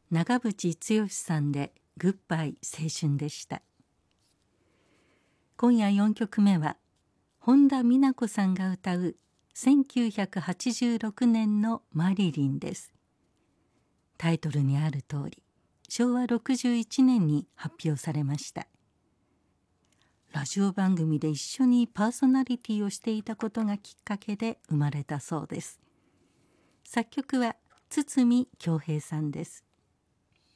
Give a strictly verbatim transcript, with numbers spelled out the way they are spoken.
長渕剛さんでグッバイ青春でした。今夜よんきょくめは本田美奈子さんが歌うせんきゅうひゃくはちじゅうろくねんのマリリンです。タイトルにある通りしょうわろくじゅういちねんに発表されました。ラジオ番組で一緒にパーソナリティをしていたことがきっかけで生まれたそうです。作曲は筒美京平さんです。